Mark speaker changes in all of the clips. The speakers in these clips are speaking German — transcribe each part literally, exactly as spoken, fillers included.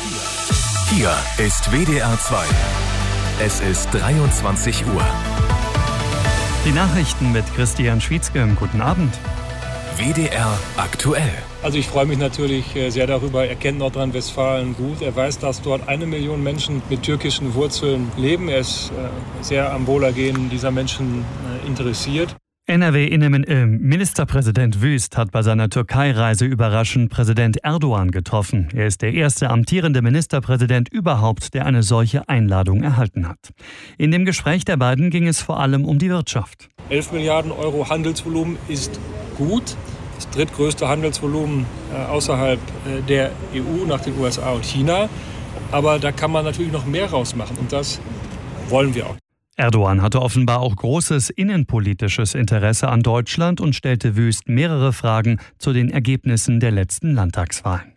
Speaker 1: Hier ist W D R zwei. Es ist dreiundzwanzig Uhr.
Speaker 2: Die Nachrichten mit Christian Schwietzke. Guten Abend.
Speaker 1: W D R aktuell.
Speaker 3: Also ich freue mich natürlich sehr darüber. Er kennt Nordrhein-Westfalen gut. Er weiß, dass dort eine Million Menschen mit türkischen Wurzeln leben. Er ist sehr am Wohlergehen dieser Menschen interessiert.
Speaker 2: N R W-Ministerpräsident Wüst hat bei seiner Türkei-Reise überraschend Präsident Erdogan getroffen. Er ist der erste amtierende Ministerpräsident überhaupt, der eine solche Einladung erhalten hat. In dem Gespräch der beiden ging es vor allem um die Wirtschaft.
Speaker 3: elf Milliarden Euro Handelsvolumen ist gut. Das drittgrößte Handelsvolumen außerhalb der E U nach den U S A und China. Aber da kann man natürlich noch mehr rausmachen und das wollen wir auch.
Speaker 2: Erdogan hatte offenbar auch großes innenpolitisches Interesse an Deutschland und stellte Wüst mehrere Fragen zu den Ergebnissen der letzten Landtagswahlen.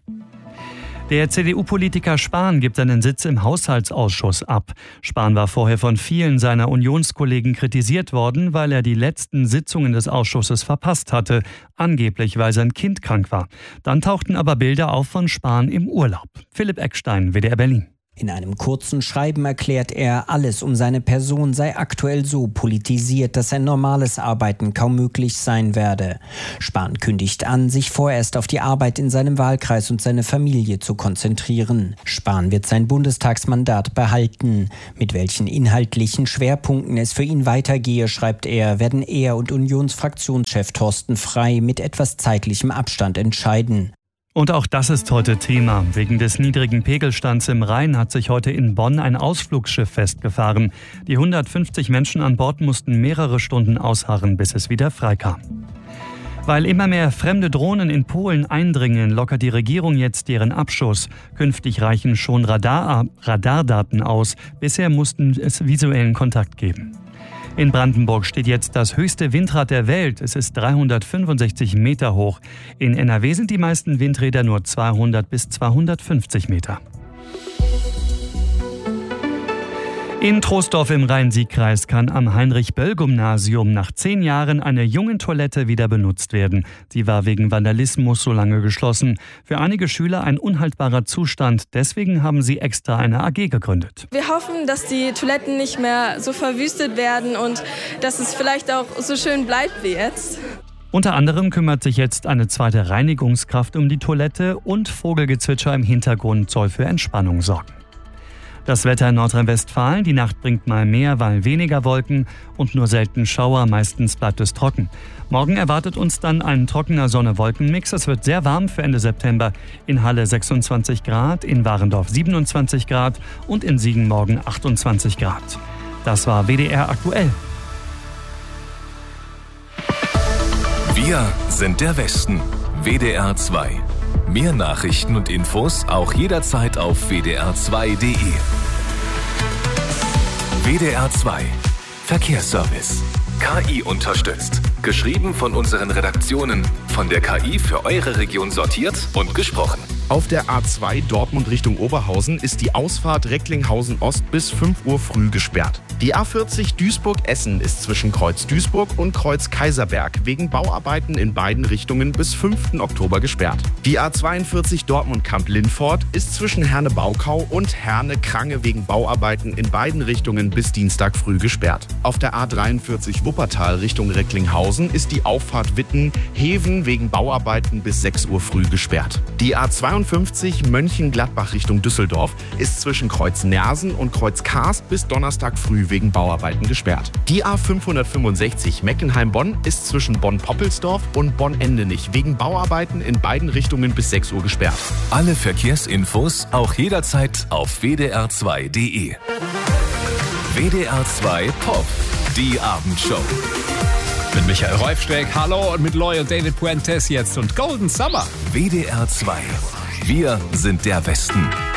Speaker 2: Der C D U-Politiker Spahn gibt seinen Sitz im Haushaltsausschuss ab. Spahn war vorher von vielen seiner Unionskollegen kritisiert worden, weil er die letzten Sitzungen des Ausschusses verpasst hatte, angeblich weil sein Kind krank war. Dann tauchten aber Bilder auf von Spahn im Urlaub. Philipp Eckstein, W D R Berlin.
Speaker 4: In einem kurzen Schreiben erklärt er, alles um seine Person sei aktuell so politisiert, dass ein normales Arbeiten kaum möglich sein werde. Spahn kündigt an, sich vorerst auf die Arbeit in seinem Wahlkreis und seine Familie zu konzentrieren. Spahn wird sein Bundestagsmandat behalten. Mit welchen inhaltlichen Schwerpunkten es für ihn weitergehe, schreibt er, werden er und Unionsfraktionschef Thorsten Frey mit etwas zeitlichem Abstand entscheiden.
Speaker 2: Und auch das ist heute Thema. Wegen des niedrigen Pegelstands im Rhein hat sich heute in Bonn ein Ausflugsschiff festgefahren. Die hundertfünfzig Menschen an Bord mussten mehrere Stunden ausharren, bis es wieder freikam. Weil immer mehr fremde Drohnen in Polen eindringen, lockert die Regierung jetzt deren Abschuss. Künftig reichen schon Radar, Radardaten aus. Bisher mussten es visuellen Kontakt geben. In Brandenburg steht jetzt das höchste Windrad der Welt. Es ist dreihundertfünfundsechzig Meter hoch. In N R W sind die meisten Windräder nur zweihundert bis zweihundertfünfzig Meter. In Troisdorf im Rhein-Sieg-Kreis kann am Heinrich-Böll-Gymnasium nach zehn Jahren eine Jungentoilette wieder benutzt werden. Sie war wegen Vandalismus so lange geschlossen. Für einige Schüler ein unhaltbarer Zustand. Deswegen haben sie extra eine A G gegründet.
Speaker 5: Wir hoffen, dass die Toiletten nicht mehr so verwüstet werden und dass es vielleicht auch so schön bleibt wie jetzt.
Speaker 2: Unter anderem kümmert sich jetzt eine zweite Reinigungskraft um die Toilette und Vogelgezwitscher im Hintergrund soll für Entspannung sorgen. Das Wetter in Nordrhein-Westfalen, die Nacht bringt mal mehr, mal weniger Wolken und nur selten Schauer, meistens bleibt es trocken. Morgen erwartet uns dann ein trockener Sonne-Wolken-Mix. Es wird sehr warm für Ende September. In Halle sechsundzwanzig Grad, in Warendorf siebenundzwanzig Grad und in Siegen morgen achtundzwanzig Grad. Das war W D R aktuell.
Speaker 1: Wir sind der Westen. W D R zwei. Mehr Nachrichten und Infos auch jederzeit auf w d r zwei punkt d e. W D R zwei Verkehrsservice. K I unterstützt. Geschrieben von unseren Redaktionen. Von der K I für eure Region sortiert und gesprochen.
Speaker 6: Auf der A zwei Dortmund Richtung Oberhausen ist die Ausfahrt Recklinghausen Ost bis fünf Uhr früh gesperrt. Die A vierzig Duisburg-Essen ist zwischen Kreuz Duisburg und Kreuz Kaiserberg wegen Bauarbeiten in beiden Richtungen bis fünften Oktober gesperrt. Die A zweiundvierzig Dortmund-Kamp-Lindfort ist zwischen Herne-Baukau und Herne-Krange wegen Bauarbeiten in beiden Richtungen bis Dienstag früh gesperrt. Auf der A dreiundvierzig Wuppertal Richtung Recklinghausen ist die Auffahrt Witten-Heven wegen Bauarbeiten bis sechs Uhr früh gesperrt. Die A zweiundfünfzig Mönchengladbach Richtung Düsseldorf ist zwischen Kreuz Nersen und Kreuz Karst bis Donnerstag früh wegen Bauarbeiten gesperrt. Die A fünfhundertfünfundsechzig Meckenheim-Bonn ist zwischen Bonn-Poppelsdorf und Bonn-Endenich wegen Bauarbeiten in beiden Richtungen bis sechs Uhr gesperrt.
Speaker 1: Alle Verkehrsinfos auch jederzeit auf w d r zwei punkt d e. W D R zwei Pop, die Abendshow.
Speaker 7: Mit Michael Reufsteck, hallo, und mit Loy und David Puentes jetzt und Golden Summer.
Speaker 1: W D R zwei. Wir sind der Westen.